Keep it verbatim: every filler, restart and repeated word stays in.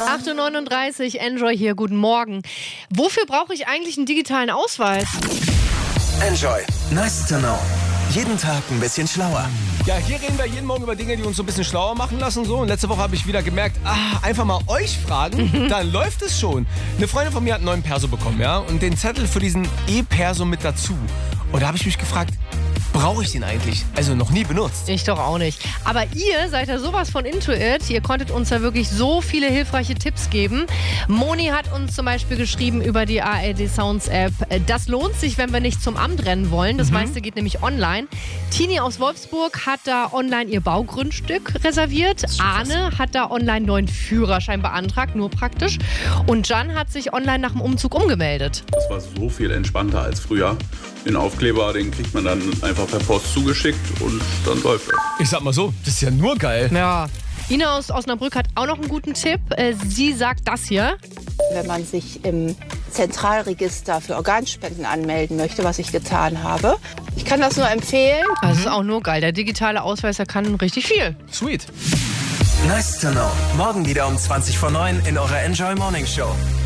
acht Uhr neununddreißig, Enjoy hier, guten Morgen. Wofür brauche ich eigentlich einen digitalen Ausweis? Enjoy, nice to know. Jeden Tag ein bisschen schlauer. Ja, hier reden wir jeden Morgen über Dinge, die uns so ein bisschen schlauer machen lassen. So. Und letzte Woche habe ich wieder gemerkt, ah, einfach mal euch fragen, dann läuft es schon. Eine Freundin von mir hat einen neuen Perso bekommen, ja, und den Zettel für diesen E-Perso mit dazu. Und da habe ich mich gefragt, brauche ich den eigentlich? Also noch nie benutzt. Ich doch auch nicht. Aber ihr seid ja sowas von into it. Ihr konntet uns ja wirklich so viele hilfreiche Tipps geben. Moni hat uns zum Beispiel geschrieben über die A R D Sounds App. Das lohnt sich, wenn wir nicht zum Amt rennen wollen. Das mhm. meiste geht nämlich online. Tini aus Wolfsburg hat da online ihr Baugrundstück reserviert. Arne hat da online neuen Führerschein beantragt, nur praktisch. Und Jan hat sich online nach dem Umzug umgemeldet. Das war so viel entspannter als früher. Den Aufkleber, den kriegt man dann einfach per Post zugeschickt und dann läuft das. Ich sag mal so, das ist ja nur geil. Ja. Ina aus Osnabrück hat auch noch einen guten Tipp. Sie sagt das hier. Wenn man sich im Zentralregister für Organspenden anmelden möchte, was ich getan habe. Ich kann das nur empfehlen. Das ist auch nur geil. Der digitale Ausweis, der kann richtig viel. Sweet. Nice to know. Morgen wieder um zwanzig vor neun in eurer Enjoy Morning Show.